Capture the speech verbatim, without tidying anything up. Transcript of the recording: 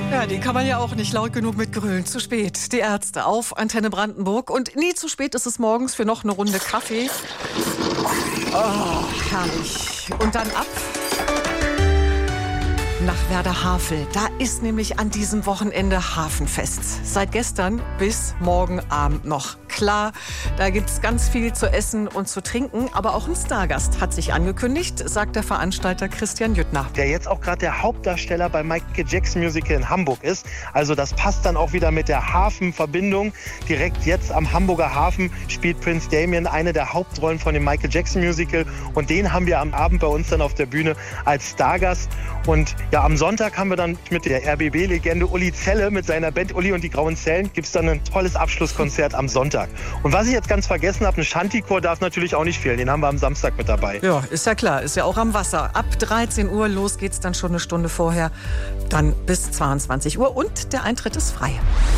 Ja, die kann man ja auch nicht laut genug mitgrölen. Zu spät. Die Ärzte auf Antenne Brandenburg. Und nie zu spät ist es morgens für noch eine Runde Kaffee. Oh, herrlich. Und dann ab nach Werder-Havel. Da ist nämlich an diesem Wochenende Hafenfest. Seit gestern bis morgen Abend noch. Klar, da gibt's ganz viel zu essen und zu trinken. Aber auch ein Stargast hat sich angekündigt, sagt der Veranstalter Christian Jüttner. Der jetzt auch gerade der Hauptdarsteller bei Michael Jackson Musical in Hamburg ist. Also das passt dann auch wieder mit der Hafenverbindung. Direkt jetzt am Hamburger Hafen spielt Prince Damien eine der Hauptrollen von dem Michael Jackson Musical. Und den haben wir am Abend bei uns dann auf der Bühne als Stargast. Und ja, am Sonntag haben wir dann mit der R B B-Legende Uli Zelle mit seiner Band Uli und die Grauen Zellen gibt es dann ein tolles Abschlusskonzert am Sonntag. Und was ich jetzt ganz vergessen habe, ein Shanty-Chor darf natürlich auch nicht fehlen. Den haben wir am Samstag mit dabei. Ja, ist ja klar. Ist ja auch am Wasser. Ab dreizehn Uhr los geht's dann schon eine Stunde vorher. Dann bis zweiundzwanzig Uhr. Und der Eintritt ist frei.